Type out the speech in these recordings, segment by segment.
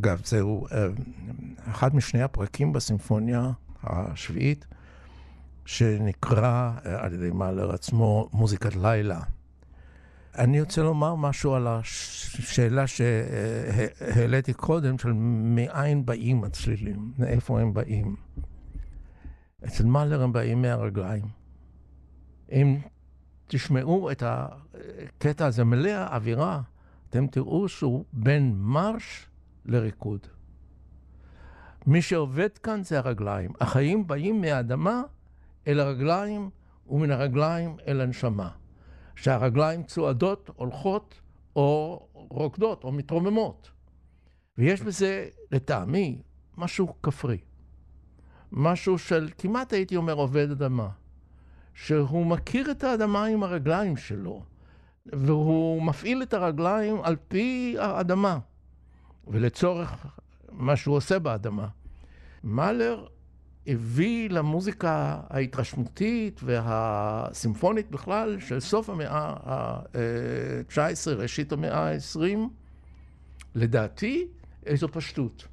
אגב, זהו אחד משני הפרקים בסימפוניה השביעית, שנקרא על ידי מאלר עצמו מוזיקת לילה. אני רוצה לומר משהו על השאלה שהעליתי קודם, של מאין באים הצלילים, מאיפה הם באים. אצל מאלר הם באים מהרגליים. אם תשמעו את הקטע הזה מלא האווירה, אתם תראו שהוא בין מרש לריקוד. מי שעובד כאן זה הרגליים. החיים באים מהאדמה אל הרגליים, ומן הרגליים אל הנשמה. שהרגליים צועדות, הולכות, או רוקדות, או מתרוממות. ויש בזה, לטעמי, משהו כפרי. משהו של, כמעט הייתי אומר, עובד אדמה. שהוא מכיר את האדמה עם הרגליים שלו, והוא מפעיל את הרגליים על פי האדמה, ולצורך מה שהוא עושה באדמה. מאלר הביא למוזיקה ההתרשמותית והסימפונית בכלל של סוף המאה ה-19, ראשית המאה ה-20, לדעתי איזו פשטות,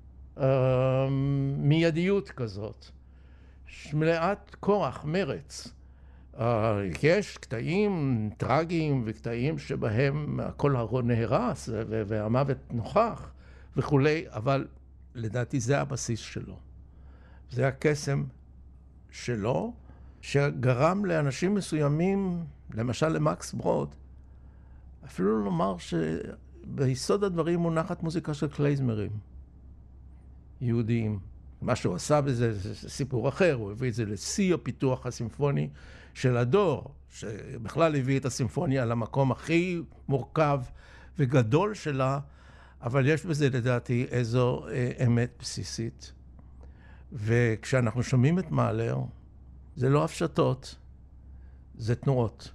מיידיות כזאת, מלאת כוח, מרץ. יש קטעים טרגיים וקטעים שבהם הכל נהרס והמוות נוכח וכולי, אבל לדעתי זה הבסיס שלו. זה הקסם שלו, שגרם לאנשים מסוימים, למשל למקס ברוד, אפילו לומר שביסוד הדברים מונחת מוזיקה של קלייזמרים, יהודיים. מה שהוא עשה בזה זה סיפור אחר, הוא הביא את זה לשיא הפיתוח הסימפוני של הדור, שבכלל הביא את הסימפוניה למקום הכי מורכב וגדול שלה, אבל יש בזה לדעתי איזו אמת בסיסית. וכשאנחנו שומעים את מאלר, זה לא הפשטות, זה תנועות.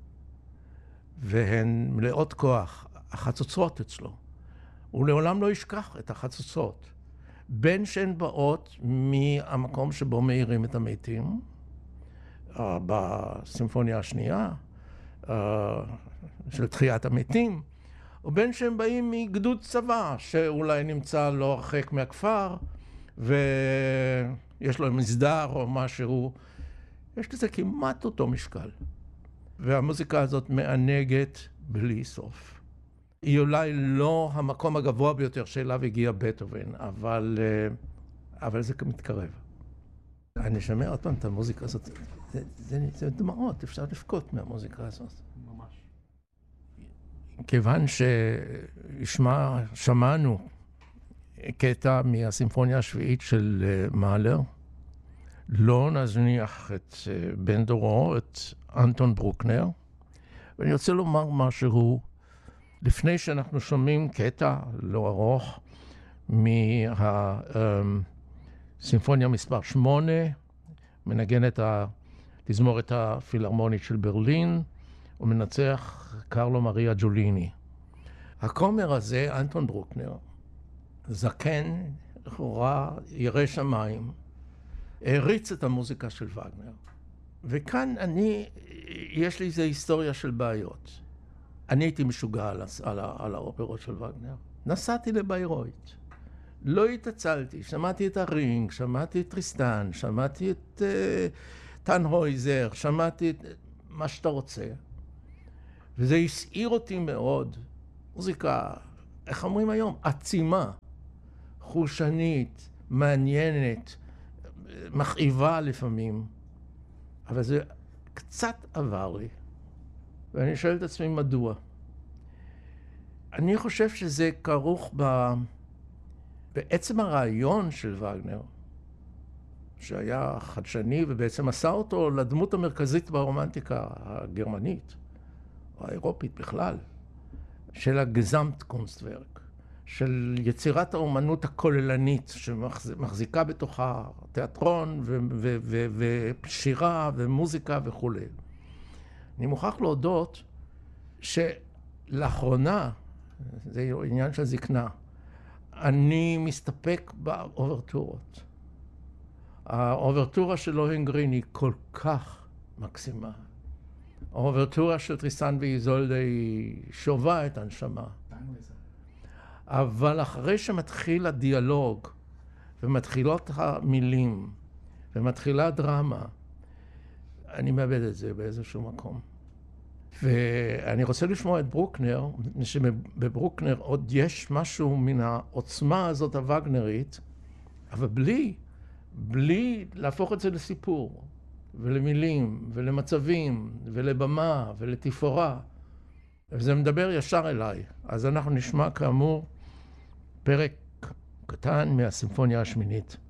והן מלאות כוח, החצוצרות אצלו. הוא לעולם לא ישכח את החצוצרות. בין שהן באות מהמקום שבו מאירים את המתים, בסימפוניה השנייה, של תחיית המתים, ובין שהם באים מגדוד צבא, שאולי נמצא לא הרחק מהכפר, ויש לו מסדר או משהו, יש לזה כמעט אותו משקל. והמוזיקה הזאת מענגת בלי סוף. היא אולי לא המקום הגבוה ביותר שאליו הגיע בטהובן, אבל זה מתקרב. אני שומע עוד פעם את המוזיקה הזאת, זה דמעות, אפשר לבכות מהמוזיקה הזאת. ממש. כיוון שמענו קטע מהסימפוניה השביעית של מאלר, לא נזניח את בן דורו, את אנטון ברוקנר, ואני רוצה לומר משהו, לפני שאנחנו שומעים קטע לא ארוך מהסימפוניה מספר 8, מנגן את התזמורת הפילהרמונית של ברלין, ומנצח קרלו מריה ג'וליני. הכומר הזה, אנטון ברוקנר, זקן, לכאורה, ירא שמיים, העריץ את המוזיקה של וגנר. וכאן יש לי איזו היסטוריה של בעיות. אני הייתי משוגע על האופרות של וגנר. נסעתי לביירויט. לא התעצלתי, שמעתי את הרינג, שמעתי את טריסטן, שמעתי את טנהויזר, שמעתי את מה שאתה רוצה. וזה הסעיר אותי מאוד. מוזיקה, איך אומרים היום? עצימה, חושנית, מעניינת, מכאיבה לפעמים. אבל זה קצת עבר לי. ואני שואל את עצמי מדוע. אני חושב שזה כרוך בעצם הרעיון של וגנר, שהיה חדשני ובעצם עשה אותו לדמות המרכזית ברומנטיקה הגרמנית, או האירופית בכלל, של הגזמט קונסטוורק, של יצירת האומנות הכוללנית שמחזיקה בתוכה תיאטרון ושירה ומוזיקה וכו'. אני מוכרח להודות שלאחרונה, זה עניין של זקנה, אני מסתפק באוברטורות. האוברטורה של לוהנגרין היא כל כך מקסימה. האוברטורה של טריסטן ואיזולדה היא שובה את הנשמה. אבל אחרי שמתחיל הדיאלוג, ומתחילות המילים, ומתחילה הדרמה, אני מאבד את זה באיזשהו מקום. ואני רוצה לשמוע את ברוקנר, שבברוקנר עוד יש משהו מן העוצמה הזאת הווגנרית, אבל בלי להפוך את זה לסיפור, ולמילים, ולמצבים, ולבמה, ולתפאורה. וזה מדבר ישר אליי. אז אנחנו נשמע כאמור פרק קטן מהסימפוניה השמינית.